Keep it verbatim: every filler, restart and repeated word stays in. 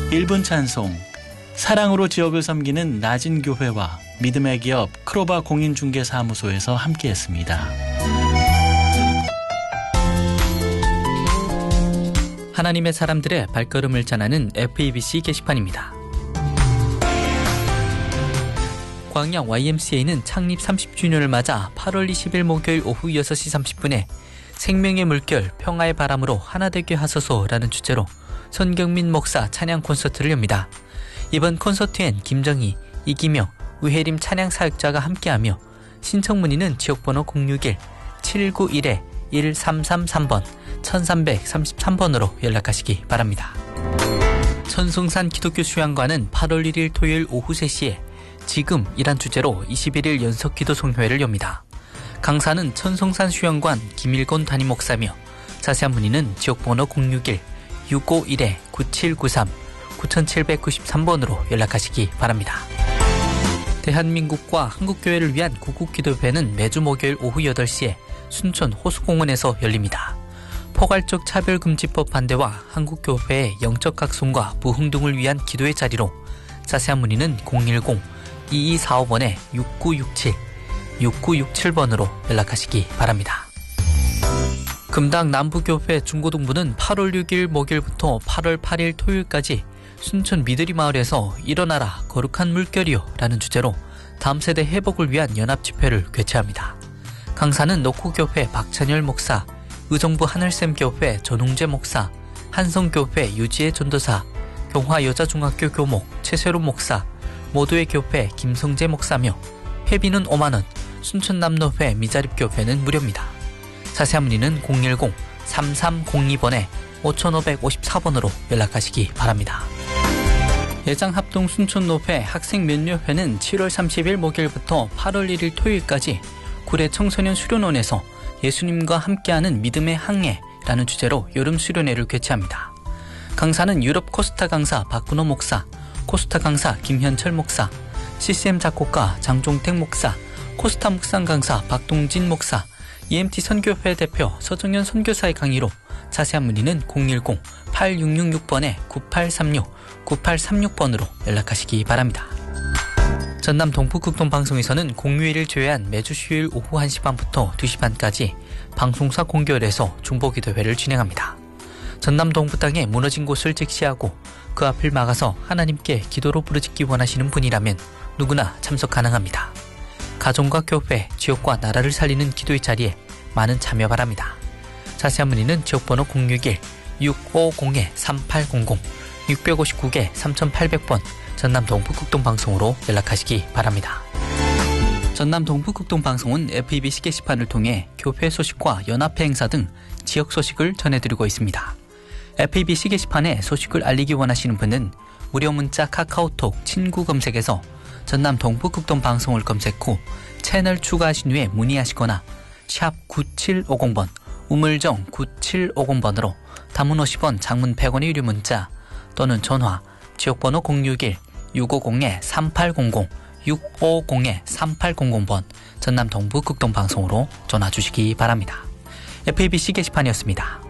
일 분 찬송, 사랑으로 지역을 섬기는 낮은 교회와 믿음의 기업 크로바 공인중개사무소에서 함께했습니다. 하나님의 사람들의 발걸음을 전하는 에프이비씨 게시판입니다. 광야 와이엠씨에이는 창립 삼십 주년을 맞아 팔월 이십일 목요일 오후 여섯 시 삼십 분에 생명의 물결 평화의 바람으로 하나되게 하소서라는 주제로 손경민 목사 찬양 콘서트를 엽니다. 이번 콘서트엔 김정희, 이기명, 우혜림 찬양 사역자가 함께하며 신청 문의는 지역번호 공육일 칠구일 일삼삼삼 번 천삼백삼십삼 번으로 연락하시기 바랍니다. 천송산 기독교 수양관은 팔월 일일 토요일 오후 세 시에 지금이란 주제로 이십일 일 연속 기도 송회를 엽니다. 강사는 천송산 수양관 김일곤 담임 목사며 자세한 문의는 지역번호 공육일 육오일 구칠구삼 구칠구삼 번으로 연락하시기 바랍니다. 대한민국과 한국교회를 위한 구국기도회는 매주 목요일 오후 여덟 시에 순천 호수공원에서 열립니다. 포괄적 차별금지법 반대와 한국교회의 영적 각성과 부흥 등을 위한 기도의 자리로 자세한 문의는 공일공 이이사오 번에 육구육칠 육구육칠 번으로 연락하시기 바랍니다. 금당 남부교회 중고등부는 팔월 육일 목요일부터 팔월 팔일 토요일까지 순천 미드리 마을에서 일어나라 거룩한 물결이요 라는 주제로 다음 세대 회복을 위한 연합집회를 개최합니다. 강사는 녹후교회 박찬열 목사, 의정부 하늘샘교회 전웅재 목사, 한성교회 유지혜 전도사, 경화여자중학교 교목 최세로 목사, 모두의 교회 김성재 목사며 회비는 오만 원, 순천남로회 미자립교회는 무료입니다. 자세한 문의는 공일공 삼삼공이 번에 오오오사 번으로 연락하시기 바랍니다. 예장합동 순천노회 학생면류회는 칠월 삼십일 목요일부터 팔월 일일 토요일까지 구례 청소년 수련원에서 예수님과 함께하는 믿음의 항해라는 주제로 여름 수련회를 개최합니다. 강사는 유럽 코스타 강사 박근호 목사, 코스타 강사 김현철 목사, 씨씨엠 작곡가 장종택 목사, 코스타 묵상 강사 박동진 목사, 이엠티 선교회 대표 서정현 선교사의 강의로 자세한 문의는 공일공 팔육육육 번에 구팔삼육 구팔삼육 번으로 연락하시기 바랍니다. 전남 동북극동방송에서는 공휴일을 제외한 매주 수요일 오후 한 시 반부터 두 시 반까지 방송사 공개열에서 중보기도회를 진행합니다. 전남 동부 땅에 무너진 곳을 직시하고 그 앞을 막아서 하나님께 기도로 부르짖기 원하시는 분이라면 누구나 참석 가능합니다. 가정과 교회, 지역과 나라를 살리는 기도의 자리에 많은 참여 바랍니다. 자세한 문의는 지역번호 공육일 육오공 삼팔공공 육오구 삼팔공 번 전남 동북극동방송으로 연락하시기 바랍니다. 전남 동북극동방송은 에프이비씨 게시판을 통해 교회 소식과 연합회 행사 등 지역 소식을 전해드리고 있습니다. 에프이비씨 게시판에 소식을 알리기 원하시는 분은 무료 문자 카카오톡 친구 검색에서 전남 동북극동방송을 검색 후 채널 추가하신 후에 문의하시거나 샵 구칠오공 번 우물정 구칠오공 번으로 단문 오십 원 장문 백 원의 유료 문자 또는 전화 지역번호 공육일 육오공 삼팔공공 육오공 삼팔공공 번 전남 동북극동방송으로 전화 주시기 바랍니다. 에프이비씨 게시판이었습니다.